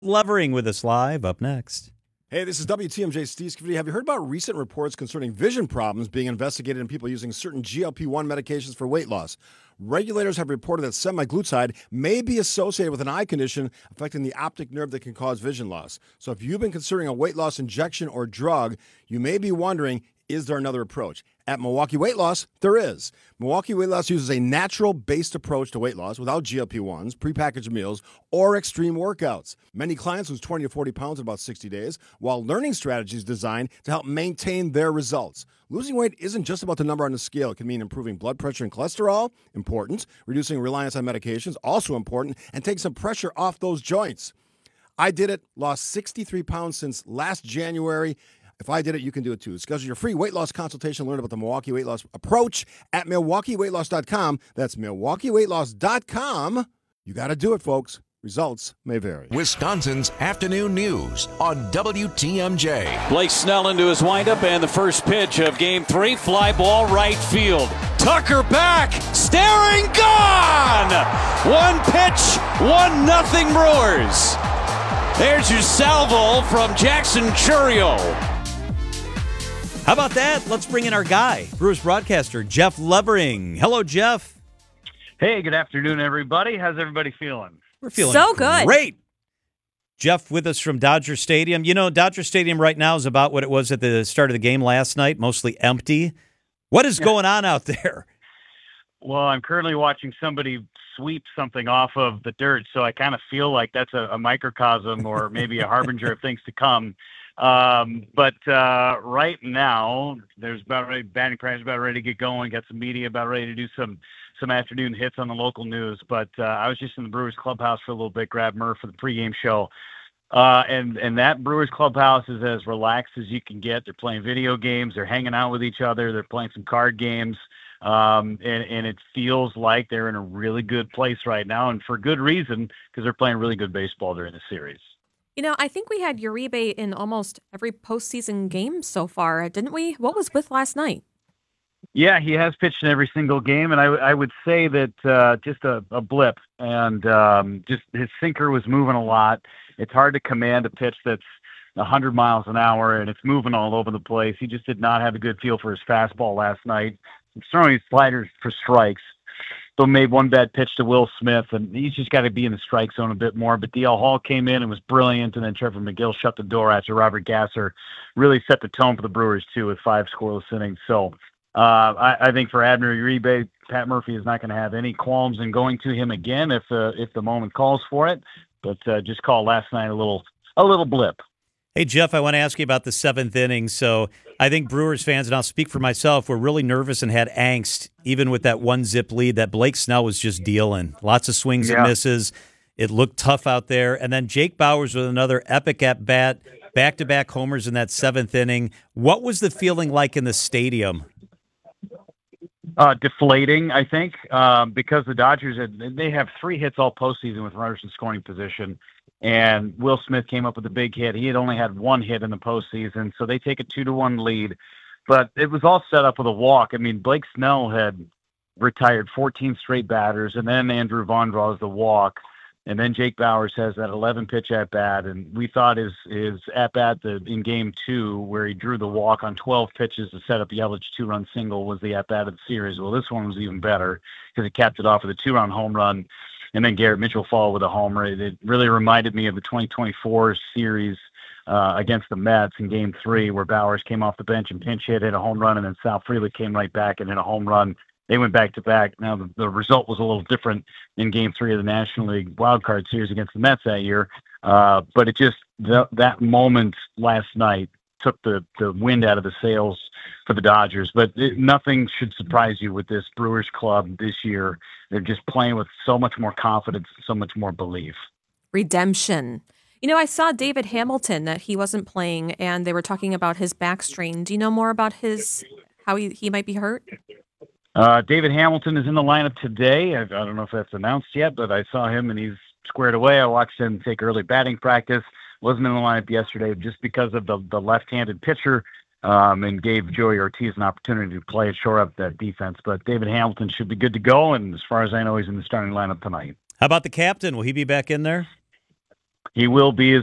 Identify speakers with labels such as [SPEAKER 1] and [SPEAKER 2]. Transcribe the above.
[SPEAKER 1] Levering with us live up next.
[SPEAKER 2] Hey, this is WTMJ Steve Scavidi. Have you heard about recent reports concerning vision problems being investigated in people using certain GLP-1 medications for weight loss? Regulators have reported that semaglutide may be associated with an eye condition affecting the optic nerve that can cause vision loss. So if you've been considering a weight loss injection or drug, you may be wondering, is there another approach? At Milwaukee Weight Loss, there is. Milwaukee Weight Loss uses a natural-based approach to weight loss without GLP-1s, prepackaged meals, or extreme workouts. Many clients lose 20 to 40 pounds in about 60 days, while learning strategies designed to help maintain their results. Losing weight isn't just about the number on the scale. It can mean improving blood pressure and cholesterol, important, reducing reliance on medications, also important, and taking some pressure off those joints. I did it, lost 63 pounds since last January. If I did it, you can do it too. Schedule your free weight loss consultation. Learn about the Milwaukee Weight Loss approach at MilwaukeeWeightLoss.com. That's MilwaukeeWeightLoss.com. You got to do it, folks. Results may vary.
[SPEAKER 3] Wisconsin's afternoon news on WTMJ.
[SPEAKER 4] Blake Snell into his windup and the first pitch of Game 3. Fly ball right field. Tucker back, staring, gone! One pitch, 1-0 Brewers. There's your salvo from Jackson Chourio.
[SPEAKER 1] How about that? Let's bring in our guy, Brewers broadcaster, Jeff Levering. Hello, Jeff.
[SPEAKER 5] Hey, good afternoon, everybody. How's everybody feeling?
[SPEAKER 1] We're feeling
[SPEAKER 6] so good.
[SPEAKER 1] Great. Jeff with us from Dodger Stadium. You know, Dodger Stadium right now is about what it was at the start of the game last night, mostly empty. What is going on out there?
[SPEAKER 5] Well, I'm currently watching somebody sweep something off of the dirt, so I kind of feel like that's a microcosm or maybe a harbinger of things to come. But right now, there's batting practice about ready to get going. Got some media about ready to do some afternoon hits on the local news. But I was just in the Brewers clubhouse for a little bit, grabbed Murph for the pregame show. And that Brewers clubhouse is as relaxed as you can get. They're playing video games. They're hanging out with each other. They're playing some card games. And it feels like they're in a really good place right now, and for good reason, because they're playing really good baseball during the series.
[SPEAKER 6] You know, I think we had Uribe in almost every postseason game so far, didn't we? What was with last night?
[SPEAKER 5] Yeah, he has pitched in every single game, and I would say that just a blip, and just his sinker was moving a lot. It's hard to command a pitch that's 100 miles an hour, and it's moving all over the place. He just did not have a good feel for his fastball last night. He's throwing his sliders for strikes. So made one bad pitch to Will Smith, and he's just got to be in the strike zone a bit more. But DL Hall came in and was brilliant, and then Trevor McGill shut the door after Robert Gasser really set the tone for the Brewers, too, with 5 scoreless innings. So I think for Abner Uribe, Pat Murphy is not going to have any qualms in going to him again if the moment calls for it. But just call last night a little blip.
[SPEAKER 1] Hey, Jeff, I want to ask you about the 7th inning. So I think Brewers fans, and I'll speak for myself, were really nervous and had angst, even with that 1-zip lead that Blake Snell was just dealing. Lots of swings and misses. It looked tough out there. And then Jake Bauers with another epic at-bat, back-to-back homers in that 7th inning. What was the feeling like in the stadium?
[SPEAKER 5] Deflating, I think, because the Dodgers, they have 3 hits all postseason with runners in scoring position. And Will Smith came up with a big hit. He had only had 1 hit in the postseason, so they take a 2-1 lead. But it was all set up with a walk. I mean, Blake Snell had retired 14 straight batters, and then Andrew Vaughn draws the walk, and then Jake Bauers has that 11-pitch at-bat. And we thought his at-bat in Game 2, where he drew the walk on 12 pitches to set up Yelich 2-run single, was the at-bat of the series. Well, this one was even better because it capped it off with a 2-run home run. And then Garrett Mitchell followed with a homer. It really reminded me of the 2024 series against the Mets in Game 3, where Bauers came off the bench and pinch hit a home run, and then Sal Frelick came right back and hit a home run. They went back-to-back. Now, the result was a little different in Game 3 of the National League wildcard series against the Mets that year. But it just, that moment last night took the wind out of the sails for the Dodgers. But nothing should surprise you with this Brewers club this year. They're just playing with so much more confidence, so much more belief.
[SPEAKER 6] Redemption. You know, I saw David Hamilton that he wasn't playing, and they were talking about his back strain. Do you know more about how he might be hurt?
[SPEAKER 5] David Hamilton is in the lineup today. I don't know if that's announced yet, but I saw him and he's squared away. I watched him take early batting practice. Wasn't in the lineup yesterday just because of the left-handed pitcher, and gave Joey Ortiz an opportunity to play and shore up that defense. But David Hamilton should be good to go, and as far as I know, he's in the starting lineup tonight.
[SPEAKER 1] How about the captain? Will he be back in there?
[SPEAKER 5] He will be as